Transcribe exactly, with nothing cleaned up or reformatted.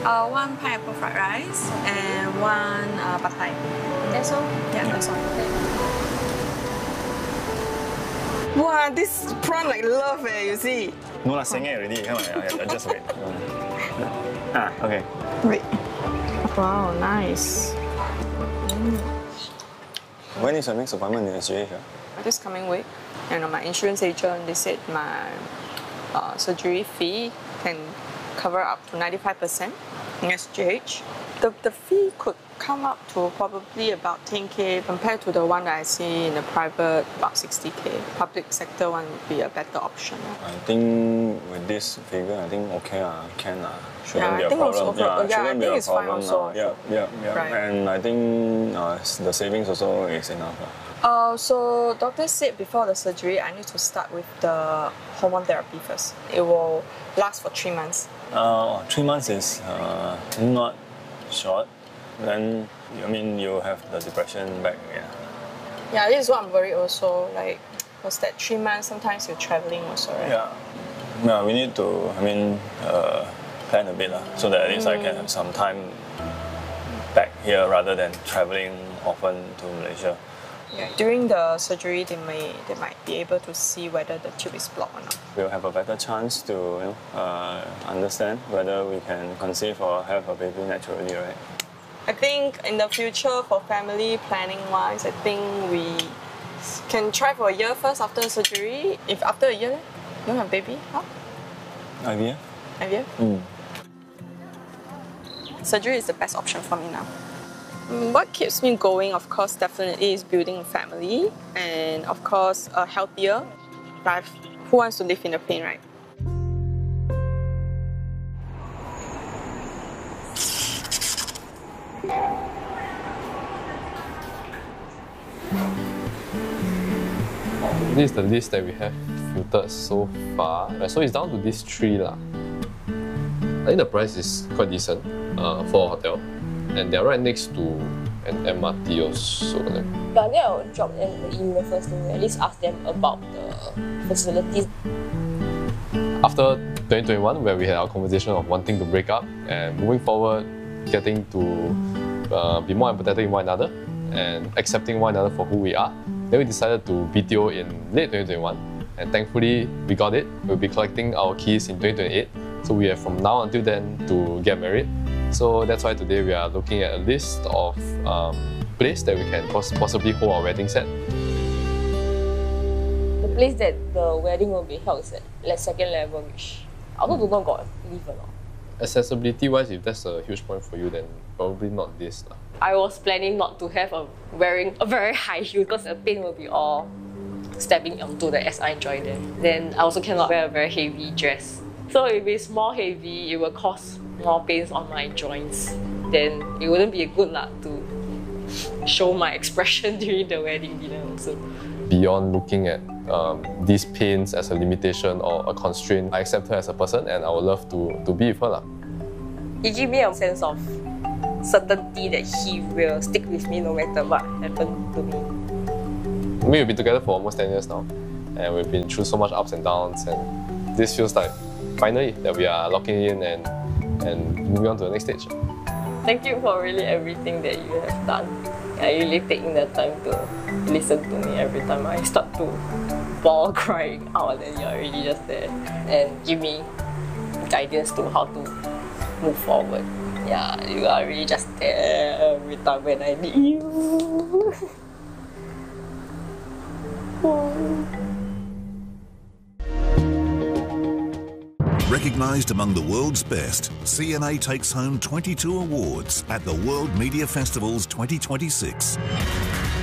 Uh, one pineapple fried rice and one uh, pad thai. That's all? Yeah, that's all. Okay. Wow, this prawn like love eh, you see. No, I'm saying it already. Come on, I, I just wait. Ah, okay. Wait. Wow, nice. Mm. When is your next appointment in S G H? This coming week, you know, my insurance agent, they said my uh, surgery fee can cover up to ninety-five percent in S G H. The, the fee could come up to probably about ten K compared to the one that I see in the private, about sixty K. Public sector one would be a better option. I think with this figure, I think okay, uh, can uh, shouldn't yeah, be I a think problem. Also, yeah, yeah, shouldn't I be think a it's fine problem. also. Uh, yeah, yeah, yeah. Right. And I think uh, the savings also is enough. Uh. Uh, so doctor said before the surgery, I need to start with the hormone therapy first. It will last for three months. Uh, three months is uh, not short. Then I mean you have the depression back. Yeah. Yeah, this is what I'm worried also. Like, was that three months? Sometimes you're traveling also, right? Yeah. Yeah, we need to. I mean, uh, plan a bit lah, so that at least mm. I can have some time back here rather than traveling often to Malaysia. Yeah. During the surgery, they may they might be able to see whether the tube is blocked or not. We'll have a better chance to you know, uh, understand whether we can conceive or have a baby naturally, right? I think in the future, for family planning wise, I think we can try for a year first after surgery. If after a year, you don't have baby, how? I V F. I V F. Mm. Surgery is the best option for me now. What keeps me going, of course, definitely is building a family and, of course, a healthier life. Who wants to live in the pain, right? This is the list that we have filtered so far. So it's down to these three lah. I think the price is quite decent uh, for a hotel. And they're right next to an M R T also. But I think I'll drop them an email first to at least ask them about the facilities. After twenty twenty-one, where we had our conversation of wanting to break up and moving forward, getting to uh, be more empathetic with one another and accepting one another for who we are, then we decided to B T O in late twenty twenty-one. And thankfully, we got it. We'll be collecting our keys in twenty twenty-eight. So we have from now until then to get married. So that's why today we are looking at a list of um, places that we can poss possibly hold our weddings at. The place that the wedding will be held is at like second level, which I also don't know got lift or not. Accessibility-wise, if that's a huge point for you, then probably not this. I was planning not to have a wearing a very high heel because the pain will be all stepping onto the S I joint there. Then I also cannot wear a very heavy dress. So if it's more heavy, it will cause more pains on my joints. Then it wouldn't be good lah to show my expression during the wedding dinner also. Beyond looking at um, these pains as a limitation or a constraint, I accept her as a person and I would love to, to be with her lah. He gave me a sense of certainty that he will stick with me no matter what happened to me. We've been together for almost ten years now and we've been through so much ups and downs, and this feels like finally that we are locking in and, and moving on to the next stage. Thank you for really everything that you have done. Yeah, you really taking the time to listen to me every time I start to bawl crying out, and you're really just there and give me guidance to how to move forward. Yeah, you are really just there every time when I need you. Recognised among the world's best, C N A takes home twenty-two awards at the World Media Festival's twenty twenty-six.